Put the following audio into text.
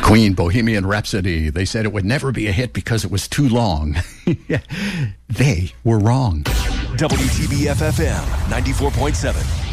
Queen, Bohemian Rhapsody. They said it would never be a hit because it was too long. They were wrong. WTBF FM 94.7.